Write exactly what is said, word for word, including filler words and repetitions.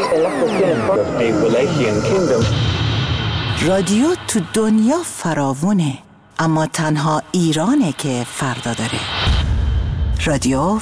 رادیو تو دنیا فراوونه، اما تنها ایرانه که فردا داره. رادیو